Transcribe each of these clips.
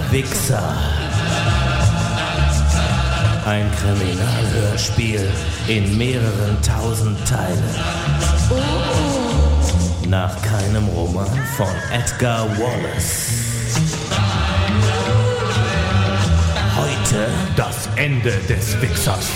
Wichser. Ein Kriminalhörspiel in mehreren tausend Teilen. Nach keinem Roman von Edgar Wallace. Heute das Ende des Wichsers.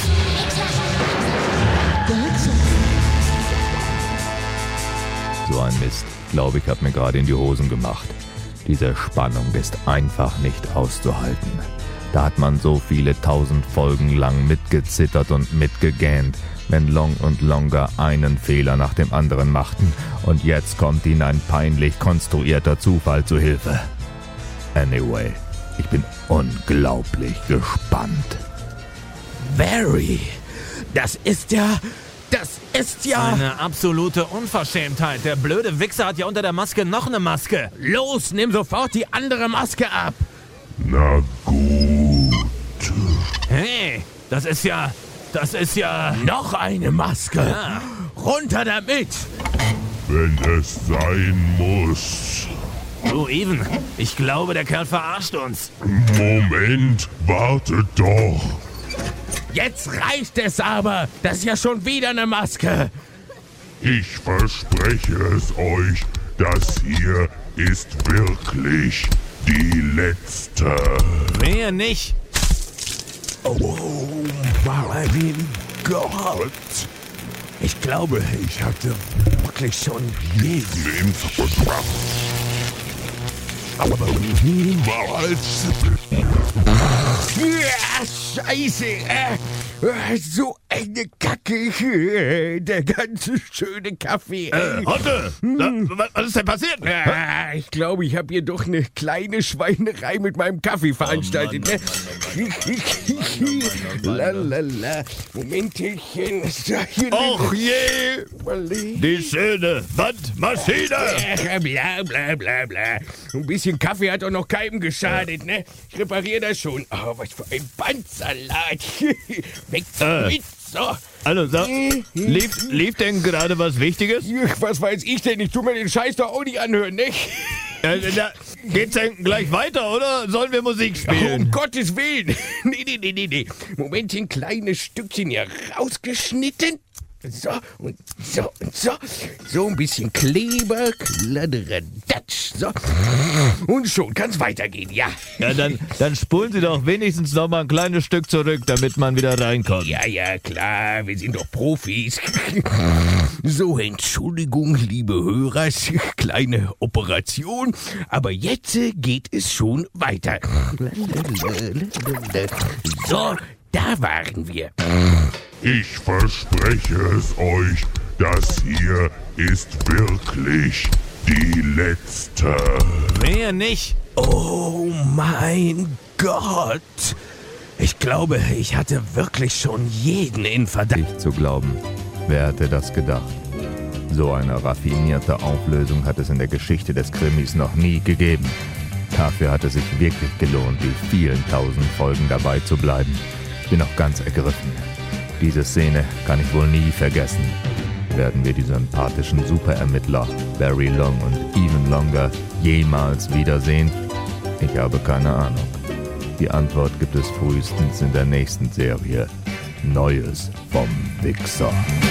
So ein Mist. Glaube ich, habe mir gerade in die Hosen gemacht. Diese Spannung ist einfach nicht auszuhalten. Da hat man so viele 1000 Folgen lang mitgezittert und mitgegähnt, wenn Long und Longer einen Fehler nach dem anderen machten. Und jetzt kommt ihnen ein peinlich konstruierter Zufall zu Hilfe. Anyway, ich bin unglaublich gespannt. Barry, das ist ja... Eine absolute Unverschämtheit. Der blöde Wichser hat ja unter der Maske noch eine Maske. Los, nimm sofort die andere Maske ab. Na gut. Hey, das ist ja... Noch eine Maske. Ja. Runter damit. Wenn es sein muss. Du, Even, ich glaube, der Kerl verarscht uns. Moment, wartet doch. Jetzt reicht es aber. Das ist ja schon wieder eine Maske. Ich verspreche es euch, das hier ist wirklich die letzte. Wer nicht? Oh mein Gott. Ich glaube, ich hatte wirklich schon jeden. Aber niemals. Ja, Scheiße. So eine Kacke. Der ganze schöne Kaffee. Hotte! Was ist denn passiert? Ich glaube, ich habe hier doch eine kleine Schweinerei mit meinem Kaffee veranstaltet. Lalala. Momentchen. Och je! Die schöne Wandmaschine! Bla bla bla bla. Ein bisschen Kaffee hat doch noch keinem geschadet, ne? Ich repariere das schon. Oh, was für ein Bandsalat. Weg damit. So. Also, lief denn gerade was Wichtiges? Was weiß ich denn? Ich tu mir den Scheiß doch auch nicht anhören, ne? Geht's denn gleich weiter, oder sollen wir Musik Um spielen? Gottes Willen. Nee. Momentchen, kleines Stückchen hier rausgeschnitten. So, und so, und so. So ein bisschen Kleber, Kladderadatsch, so. Und schon kann's weitergehen, ja. Ja, dann spulen Sie doch wenigstens noch mal ein kleines Stück zurück, damit man wieder reinkommt. Ja, klar, wir sind doch Profis. So, Entschuldigung, liebe Hörer, kleine Operation, aber jetzt geht es schon weiter. So, da waren wir. Ich verspreche es euch, das hier ist wirklich die letzte. Wer nicht? Oh mein Gott. Ich glaube, ich hatte wirklich schon jeden in Verdacht. Nicht zu glauben. Wer hätte das gedacht? So eine raffinierte Auflösung hat es in der Geschichte des Krimis noch nie gegeben. Dafür hat es sich wirklich gelohnt, die vielen 1000 Folgen dabei zu bleiben. Ich bin noch ganz ergriffen. Diese Szene kann ich wohl nie vergessen. Werden wir die sympathischen Superermittler Barry Long und Even Longer jemals wiedersehen? Ich habe keine Ahnung. Die Antwort gibt es frühestens in der nächsten Serie. Neues vom Wichser.